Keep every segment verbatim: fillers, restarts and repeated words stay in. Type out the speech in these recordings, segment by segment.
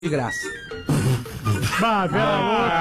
de graça. Bah, pela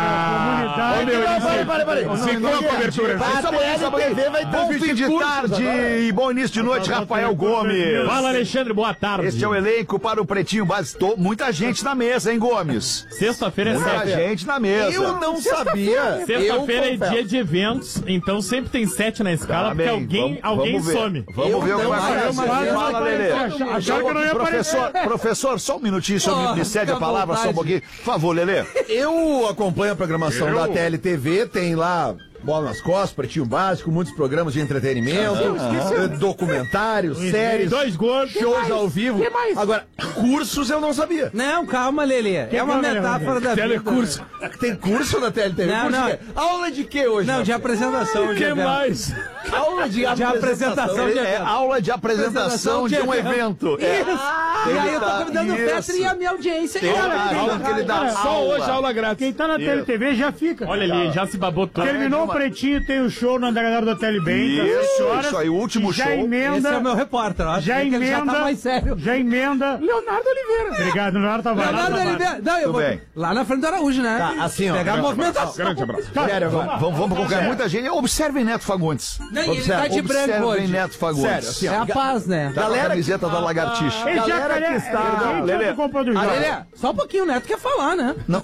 louca, comunidade. Peraí, peraí, peraí. Ficou a cobertura. A T V vai Bom fim de tarde e bom início de noite, Rafael Gomes. Fala, Alexandre, boa tarde. Este é o elenco para o Pretinho Básico. Muita gente na mesa, hein, Gomes? Sexta-feira é Muita sete. gente na mesa. Eu não sabia. Sexta-feira é Eu confesso. dia de eventos, então sempre tem sete na escala, Tá porque bem, alguém, vamos- alguém vamos ver. some. Vamos Eu ver o que não vai sabia. acontecer. Fala, Lelê. Acharam que eu não ia Professor, professor, só um minutinho, só um Oh, minuto, me cede a fica à palavra, só um vontade. pouquinho. Por favor, Lelê. Eu acompanho a programação da T L T V, tem lá Bola nas Costas, Pretinho Básico, muitos programas de entretenimento, eh, documentários, séries, Dois gols. shows ao vivo. Agora, cursos eu não sabia. Não, calma, Lelê. É uma calma, metáfora da vida. Telecurso. Tem curso na T L T V? Não, Curso não. de quê? Aula de quê hoje? Não, de apresentação O de que evento. mais? Aula de, De apresentação de É evento. aula de apresentação de um evento. É. E aí eu tô convidando o Isso. Petri e a minha audiência. Tem cara, uma que aula legal. que ele dá Cara, Só aula. hoje aula grátis. Quem tá na T L T V já fica. Olha ali, já se babou todo. Terminou o Pretinho, tem o show na galera da Telebem. Isso, isso aí, o último já show. Emenda, Esse é o meu repórter, ó. já Acho que ele emenda, já tá mais sério. já emenda. Leonardo Oliveira. Obrigado, Leonardo Tavares. Leonardo Oliveira. Não, eu Tudo vou bem. lá na frente do Araújo, né? Tá, assim, ó. Pegar a Grande movimentação. Grande abraço. Sério agora. Vamos, vamos colocar muita gente. Observem Neto Fagundes. Não, e ele Observe- tá de branco Observem hoje. Neto Fagundes. Sério, assim, É a paz, né? Tá com a Galera camiseta da lagartixa. Ei, galera jacaré, que está- Quem Lelê. tinha comprado do Ah, jogo? Lelê, só um pouquinho, o Neto quer falar, né? Não,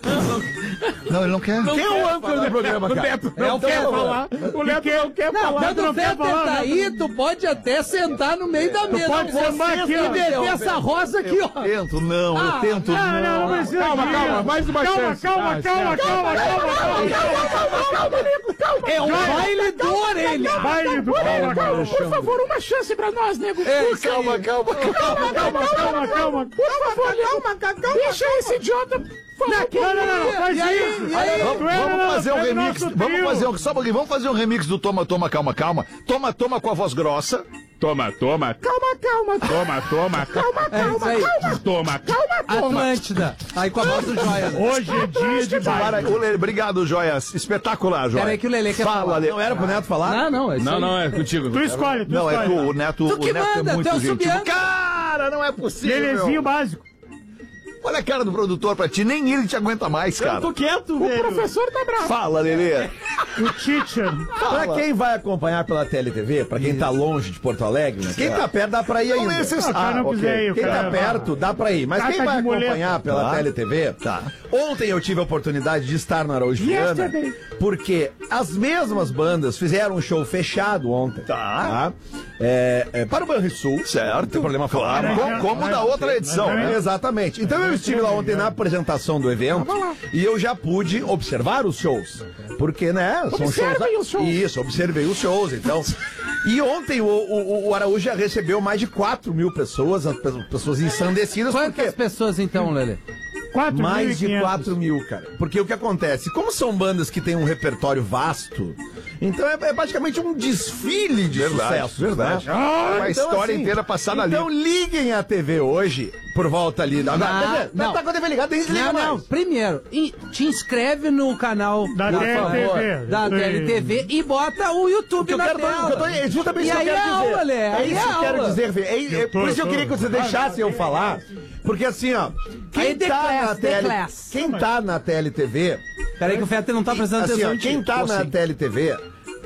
não, ele não quer. Quem é o âncora do programa, cara? Neto É o quer falar. O Neto não quer Não, falar. quando não o quer Peter falar, tá não. aí, tu pode até sentar no meio da mesa. pode Não, sentar você aqui, ó. e meter essa rosa aqui, ó. Tento, não, Ah, eu tento, Não, não. não, não precisa. Calma, disso. calma, mais uma calma, chance. Calma, Ah, calma, calma, calma, calma, calma. É um baile do orelha. Baile do calma, calma. Por favor, uma chance pra nós, nego. Calma, calma, calma. Calma, calma, calma. Por favor, nego. Deixa esse idiota. Não, não, não, não, faz E aí, isso. e aí? Vamos, Tu é vamos no- fazer um é no remix. nosso Vamos trio. fazer um. Só um pouquinho, vamos fazer um remix do Toma, Toma, Calma, Calma. Toma, Toma com a voz grossa. Toma, toma. Calma, calma. Toma, toma. Calma, É isso calma, aí. calma. Toma. Calma, calma. Atlântida. Aí com a voz do Joia. né? Hoje é dia de Para, baile. o Lelê, obrigado, Joias. Espetacular, Joia. Pera aí que o Lelê quer Fala, falar. Lelê. Não era pro Neto falar? Não, não, é isso Não, aí. não, é contigo. Tu escolhe, tu Não, é que escolhe. o Neto, Tu que o Neto manda, é tu muito é o gentil. subiano. Cara, não é possível. Lelezinho básico. Olha a cara do produtor pra ti, nem ele te aguenta mais, cara. Eu tô quieto, O velho. professor tá bravo. Fala, Lelê. O teacher. Pra quem vai acompanhar pela T L T V, pra quem tá longe de Porto Alegre, né? Quem tá perto dá pra ir Não ainda. é Ah, necessário. o cara não ok. quiser ir, o Quem cara tá vai. perto, dá pra ir. Mas Trata quem vai de muleta. acompanhar pela Tá. T L T V... Tá. Ontem eu tive a oportunidade de estar no Araújo Viana, Yesterday. porque as mesmas bandas fizeram um show fechado ontem. Tá. É, é, para o Banrisul. Certo. Não tem problema falar. Claro, né? como, como da outra edição, mas- né? Exatamente. Então eu estive lá ontem na apresentação do evento e eu já pude observar os shows. Porque, né, são Observem shows... os shows. Isso, observei os shows, então... E ontem o, o, o Araújo já recebeu mais de quatro mil pessoas, as pe- pessoas ensandecidas, Quantas porque... pessoas então, Lelê? quatro mil e Mais de quinhentos. quatro mil, cara. Porque o que acontece? Como são bandas que têm um repertório vasto, então é, é praticamente um desfile de Verdade, sucesso. verdade. Né? Uma Então, história assim, inteira passada Então ali. liguem a T V hoje, por volta ali. Agora, Ah, quer dizer, não. tá com a T V ligada, desliga Não, não. mais. Primeiro, in- te inscreve no canal Da por T L T V. favor, da T L T V e bota o YouTube O que eu na quero, tela. o que eu tô, é justamente E isso que aí eu quero é dizer. aula, Lê, é aí isso é que eu quero aula. dizer, Fê. É, é, tô, por isso que eu tô. queria que você deixasse eu falar, porque assim, ó, quem Aí, the tá class, na the T L, class. quem tá na T L T V, Peraí que o Fetter não tá prestando assim, atenção ó, em ti. quem tá Ou na sim. T L T V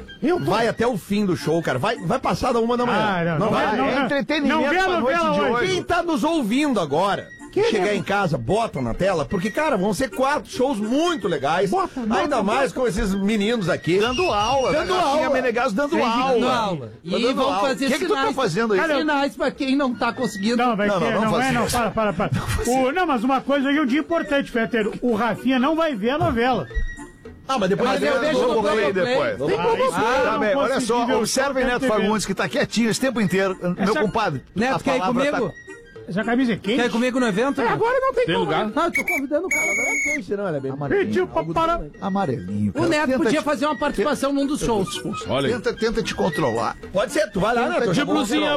vai até o fim do show, cara. Vai, vai passar da uma da manhã. Ah, não, não vai. vai, não, é não. entretenimento Não vê a pra noite novela de hoje. hoje. Quem tá nos ouvindo agora, chegar em casa, bota na tela, porque, cara, vão ser quatro shows muito legais. Bota, bota, ainda mais com esses meninos aqui. Dando aula, Dando né? Rafinha aula. Menegaso dando Gente, aula. dando aula. E Tá dando vão aula. fazer O que, que tu tá sinais. fazendo aí? Cara, Sinais pra quem não tá conseguindo. Não, vai Não, ter, não, não, não é, fazer não, isso. para, para, para. O, não, mas uma coisa aí, um dia importante, Fetter. O Rafinha não vai ver a novela. Ah, mas depois Mas eu eu deixo Vou no concluir Globoplay. depois. Tem Ah, Globoplay. isso Ah, tá não bem, olha consegui só, ver o observem show Neto da T V. Fagundes, que tá quietinho esse tempo inteiro. Meu Essa- compadre. Neto, a quer ir palavra comigo? tá- Essa camisa é quente? Quer ir comigo no evento? É, Neto? agora não tem, Tem como. lugar? Não, eu tô convidando o cara. Não é quente, não, ela é bem Pediu pra parar. Amarelinho. O cara. Neto Tenta podia te- fazer uma participação num dos shows. Olha aí. Tenta, tenta te controlar. Pode ser, tu vai lá, né? De blusinha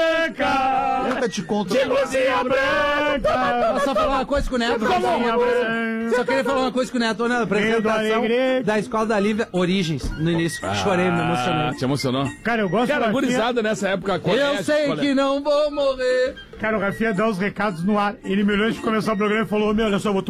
branca. Tenta te controlar. Blusinha branca. Posso só falar uma coisa com o Neto? Blusinha branca. Só queria falar uma coisa com o Neto, né? Medo Apresentação alegre. da Escola da Lívia, Origens, no início. Chorei, me Ah, emocionei. te emocionou? Cara, eu gosto Cara, do Rafinha. gurizada nessa época. Eu colégio, sei colégio. que não vou morrer. Cara, o Rafinha dá os recados no ar. Ele me olhou antes de começar o programa e falou: Meu, olha só, eu vou